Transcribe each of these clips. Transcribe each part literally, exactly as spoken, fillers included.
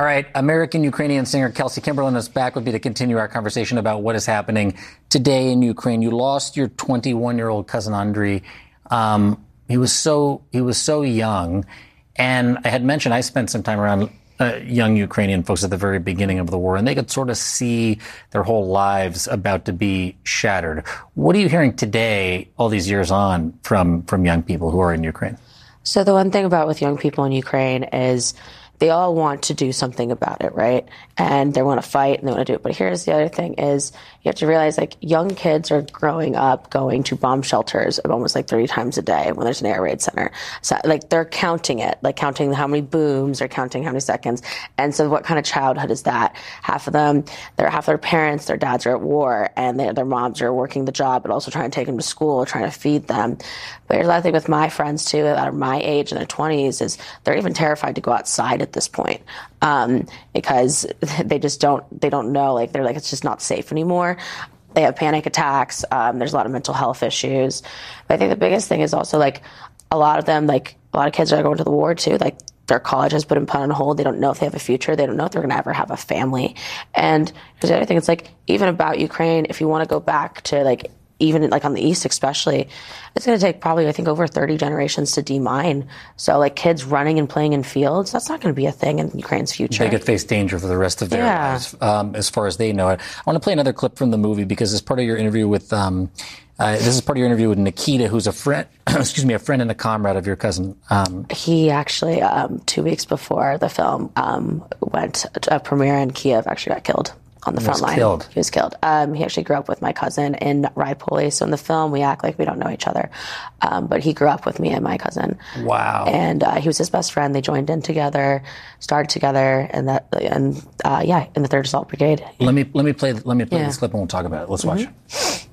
All right, American-Ukrainian singer Kelsey Kimberlin is back with me to continue our conversation about what is happening today in Ukraine. You lost your twenty-one-year-old cousin Andriy. Um, he was so he was so young, and I had mentioned I spent some time around uh, young Ukrainian folks at the very beginning of the war, and they could sort of see their whole lives about to be shattered. What are you hearing today, all these years on, from from young people who are in Ukraine? So the one thing about with young people in Ukraine is they all want to do something about it, right? And they want to fight and they want to do it. But here's the other thing is you have to realize, like, young kids are growing up going to bomb shelters almost like thirty times a day when there's an air raid center. So, like, they're counting it, like counting how many booms, they're counting how many seconds. And so what kind of childhood is that? Half of them, they're half their parents, their dads are at war, and they, their moms are working the job, but also trying to take them to school, trying to feed them. But here's the other thing with my friends, too, that are my age in their twenties, is they're even terrified to go outside at this point, um, because they just don't, they don't know, like, they're like, it's just not safe anymore. They have panic attacks. Um, there's a lot of mental health issues. But I think the biggest thing is also, like, a lot of them, like, a lot of kids are going to the war, too. Like, their college has been put on hold. They don't know if they have a future. They don't know if they're going to ever have a family. And here's the other thing. It's like, even about Ukraine, if you want to go back to, like, even like on the East especially, it's going to take probably, I think, over thirty generations to demine. So, like, kids running and playing in fields, that's not going to be a thing in Ukraine's future. They could face danger for the rest of their yeah. lives, um, as far as they know it. I want to play another clip from the movie because as part of your interview with, um, uh, this is part of your interview with Nikita, who's a friend, excuse me, a friend and a comrade of your cousin. Um, he actually, um, two weeks before the film um, went to a premiere in Kiev, actually got killed. On the front line. Killed. He was killed. Um, he actually grew up with my cousin in Ripoli. So in the film, we act like we don't know each other. Um, but he grew up with me and my cousin. Wow. And uh, he was his best friend. They joined in together, started together, and that, and uh, yeah, in the third Assault Brigade. Let me let me play let me play yeah. this clip and we'll talk about it. Let's mm-hmm. watch.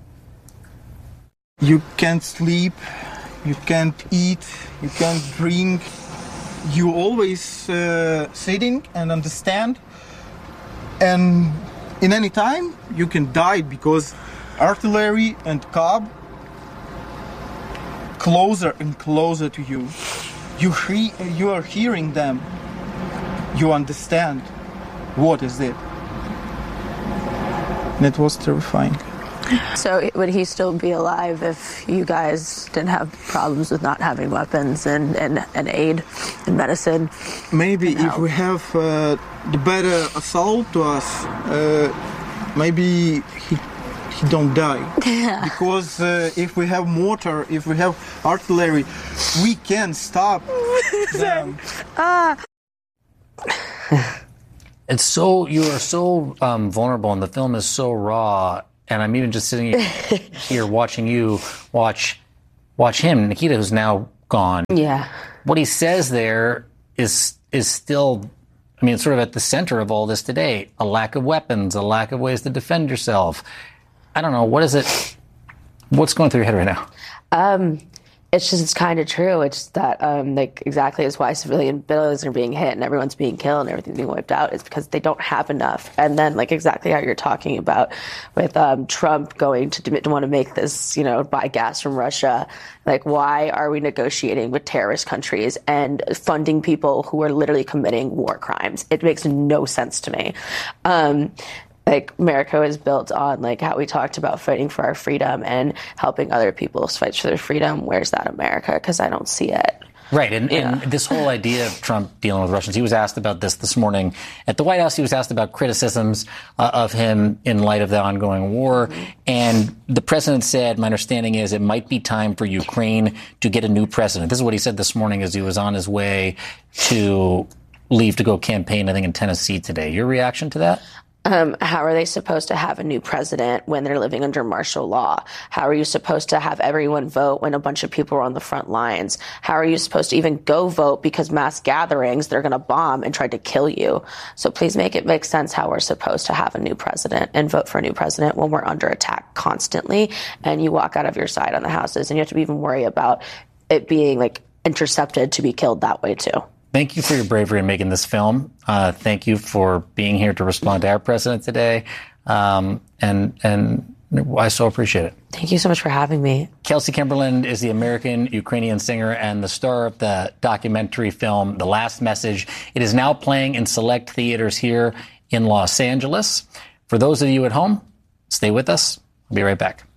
You can't sleep. You can't eat. You can't drink. You always uh, sitting and understand. And in any time, you can die because artillery and Cobb closer and closer to you. You, he- you are hearing them. You understand what is it. And it was terrifying. So would he still be alive if you guys didn't have problems with not having weapons and, and, and aid and medicine? Maybe and if we have uh, the better assault to us, uh, maybe he he don't die. Yeah. Because uh, if we have mortar, if we have artillery, we can stop them. Ah. It's so, you are so um, vulnerable and the film is so raw. And I'm even just sitting here watching you watch watch him, Nikita, who's now gone. Yeah. What he says there is is still, I mean, it's sort of at the center of all this today. A lack of weapons, a lack of ways to defend yourself. I don't know. What is it? What's going through your head right now? Um, it's just, it's kind of true. It's that, um, like, exactly is why civilian buildings are being hit and everyone's being killed and everything's being wiped out, is because they don't have enough. And then, like, exactly how you're talking about with um, Trump going to, to want to make this, you know, buy gas from Russia. Like, why are we negotiating with terrorist countries and funding people who are literally committing war crimes? It makes no sense to me. Um, Like, America is built on, like, how we talked about fighting for our freedom and helping other people fight for their freedom. Where's that America? Because I don't see it. Right. And, yeah. and this whole idea of Trump dealing with Russians, he was asked about this this morning at the White House. He was asked about criticisms uh, of him in light of the ongoing war. Mm-hmm. And the president said, my understanding is it might be time for Ukraine to get a new president. This is what he said this morning as he was on his way to leave to go campaign, I think, in Tennessee today. Your reaction to that? Um, how are they supposed to have a new president when they're living under martial law? How are you supposed to have everyone vote when a bunch of people are on the front lines? How are you supposed to even go vote because mass gatherings, they're going to bomb and try to kill you? So please make it make sense how we're supposed to have a new president and vote for a new president when we're under attack constantly and you walk out of your side on the houses and you have to even worry about it being, like, intercepted to be killed that way too. Thank you for your bravery in making this film. Uh, thank you for being here to respond to our president today. Um, and and I so appreciate it. Thank you so much for having me. Kelsey Kimberlin is the American-Ukrainian singer and the star of the documentary film The Last Message. It is now playing in select theaters here in Los Angeles. For those of you at home, stay with us. I'll be right back.